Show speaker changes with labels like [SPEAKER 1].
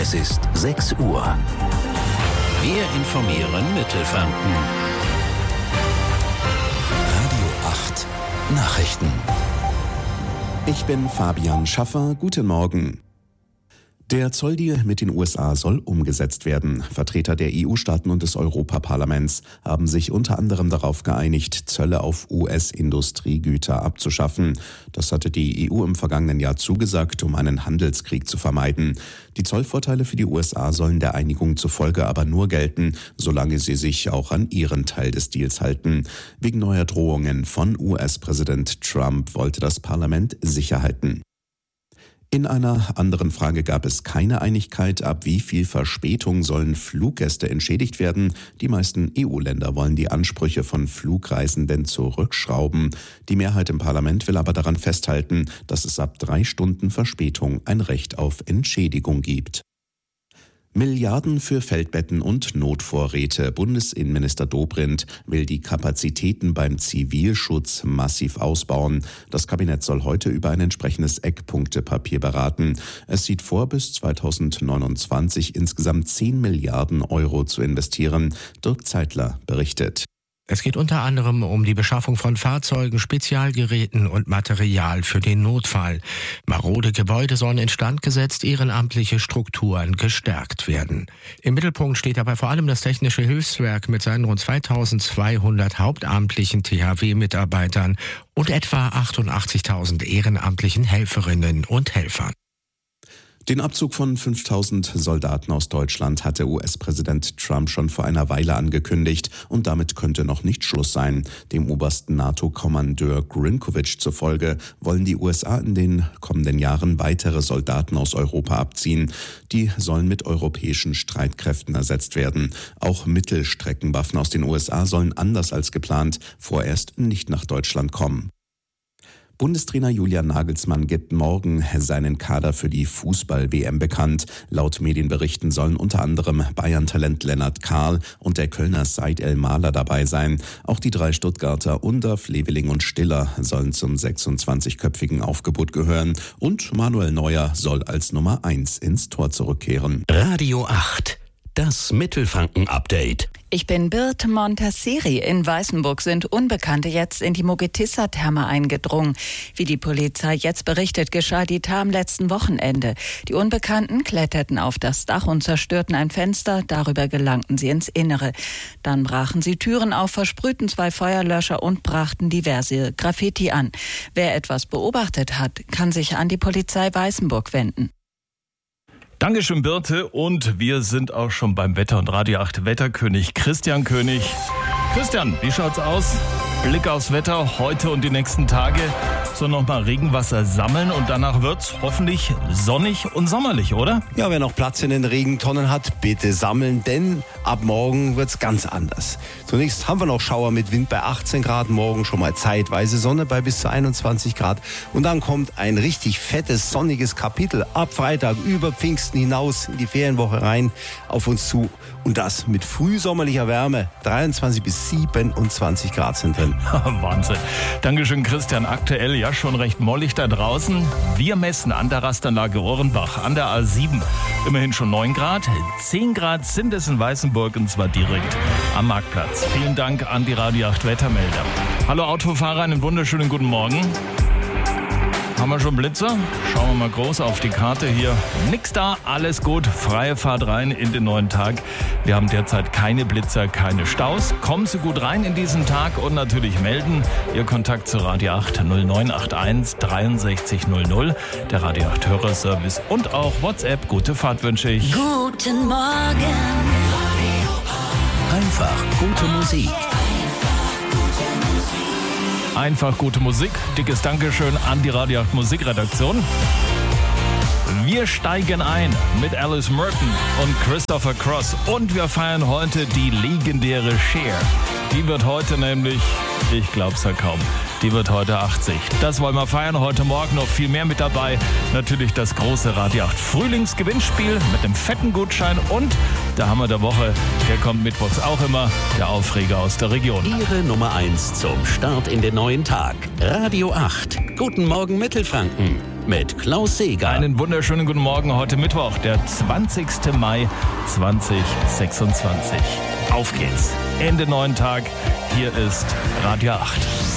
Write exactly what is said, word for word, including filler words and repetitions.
[SPEAKER 1] Es ist sechs Uhr. Wir informieren Mittelfranken. Radio acht Nachrichten.
[SPEAKER 2] Ich bin Fabian Schaffer. Guten Morgen. Der Zolldeal mit den U S A soll umgesetzt werden. Vertreter der E U-Staaten und des Europaparlaments haben sich unter anderem darauf geeinigt, Zölle auf U S-Industriegüter abzuschaffen. Das hatte die E U im vergangenen Jahr zugesagt, um einen Handelskrieg zu vermeiden. Die Zollvorteile für die U S A sollen der Einigung zufolge aber nur gelten, solange sie sich auch an ihren Teil des Deals halten. Wegen neuer Drohungen von U S-Präsident Trump wollte das Parlament Sicherheiten. In einer anderen Frage gab es keine Einigkeit, ab wie viel Verspätung sollen Fluggäste entschädigt werden. Die meisten E U-Länder wollen die Ansprüche von Flugreisenden zurückschrauben. Die Mehrheit im Parlament will aber daran festhalten, dass es ab drei Stunden Verspätung ein Recht auf Entschädigung gibt. Milliarden für Feldbetten und Notvorräte. Bundesinnenminister Dobrindt will die Kapazitäten beim Zivilschutz massiv ausbauen. Das Kabinett soll heute über ein entsprechendes Eckpunktepapier beraten. Es sieht vor, bis zweitausendneunundzwanzig insgesamt zehn Milliarden Euro zu investieren. Dirk Zeitler berichtet.
[SPEAKER 3] Es geht unter anderem um die Beschaffung von Fahrzeugen, Spezialgeräten und Material für den Notfall. Marode Gebäude sollen instand gesetzt, ehrenamtliche Strukturen gestärkt werden. Im Mittelpunkt steht dabei vor allem das Technische Hilfswerk mit seinen rund zweitausendzweihundert hauptamtlichen T H W-Mitarbeitern und etwa achtundachtzigtausend ehrenamtlichen Helferinnen und Helfern.
[SPEAKER 2] Den Abzug von fünftausend Soldaten aus Deutschland hatte U S-Präsident Trump schon vor einer Weile angekündigt und damit könnte noch nicht Schluss sein. Dem obersten NATO-Kommandeur Grynkowicz zufolge wollen die U S A in den kommenden Jahren weitere Soldaten aus Europa abziehen. Die sollen mit europäischen Streitkräften ersetzt werden. Auch Mittelstreckenwaffen aus den U S A sollen anders als geplant vorerst nicht nach Deutschland kommen. Bundestrainer Julian Nagelsmann gibt morgen seinen Kader für die Fußball-W M bekannt. Laut Medienberichten sollen unter anderem Bayern-Talent Lennart Kahl und der Kölner Said El-Mahler dabei sein. Auch die drei Stuttgarter Undav, Leveling und Stiller sollen zum sechsundzwanzigköpfigen Aufgebot gehören. Und Manuel Neuer soll als Nummer eins ins Tor zurückkehren.
[SPEAKER 1] Radio acht. Das Mittelfranken-Update.
[SPEAKER 4] Ich bin Birte Montasseri. In Weißenburg sind Unbekannte jetzt in die Mogetissa-Therme eingedrungen. Wie die Polizei jetzt berichtet, geschah die Tat am letzten Wochenende. Die Unbekannten kletterten auf das Dach und zerstörten ein Fenster. Darüber gelangten sie ins Innere. Dann brachen sie Türen auf, versprühten zwei Feuerlöscher und brachten diverse Graffiti an. Wer etwas beobachtet hat, kann sich an die Polizei Weißenburg wenden.
[SPEAKER 5] Dankeschön, Birte. Und wir sind auch schon beim Wetter und Radio acht Wetterkönig Christian König. Christian, wie schaut's aus? Blick aufs Wetter heute und die nächsten Tage. So nochmal Regenwasser sammeln und danach wird's hoffentlich sonnig und sommerlich, oder?
[SPEAKER 6] Ja, wer noch Platz in den Regentonnen hat, bitte sammeln, denn ab morgen wird's ganz anders. Zunächst haben wir noch Schauer mit Wind bei achtzehn Grad, morgen schon mal zeitweise Sonne bei bis zu einundzwanzig Grad. Und dann kommt ein richtig fettes, sonniges Kapitel ab Freitag über Pfingsten hinaus in die Ferienwoche rein auf uns zu. Und das mit frühsommerlicher Wärme. dreiundzwanzig bis siebenundzwanzig Grad sind drin.
[SPEAKER 5] Wahnsinn. Dankeschön, Christian. Aktuell ja schon recht mollig da draußen. Wir messen an der Rastanlage Ohrenbach an der A sieben immerhin schon neun Grad. zehn Grad sind es in Weißenburg und zwar direkt am Marktplatz. Vielen Dank an die Radio acht Wettermelder. Hallo Autofahrer, einen wunderschönen guten Morgen. Haben wir schon Blitzer? Schauen wir mal groß auf die Karte hier. Nix da, alles gut. Freie Fahrt rein in den neuen Tag. Wir haben derzeit keine Blitzer, keine Staus. Kommen Sie gut rein in diesen Tag und natürlich melden. Ihr Kontakt zu Radio acht null neun acht eins dreiundsechzig null null. Der Radio acht Hörerservice und auch WhatsApp. Gute Fahrt wünsche ich.
[SPEAKER 7] Guten Morgen.
[SPEAKER 1] Einfach gute Musik.
[SPEAKER 5] Einfach gute Musik. Dickes Dankeschön an die Radio acht Musikredaktion. Wir steigen ein mit Alice Merton und Christopher Cross und wir feiern heute die legendäre Cher. Die wird heute nämlich, ich glaub's ja kaum, die wird heute achtzig. Das wollen wir feiern. Heute Morgen noch viel mehr mit dabei. Natürlich das große Radio acht Frühlingsgewinnspiel mit einem fetten Gutschein und der Hammer der Woche, der kommt mittwochs auch immer, der Aufreger aus der Region.
[SPEAKER 1] Ihre Nummer eins zum Start in den neuen Tag. Radio acht. Guten Morgen Mittelfranken. mit Klaus Seeger.
[SPEAKER 5] Einen wunderschönen guten Morgen, heute Mittwoch, der zwanzigsten Mai zweitausendsechsundzwanzig. Auf geht's. Ende neuen Tag. Hier ist Radio acht.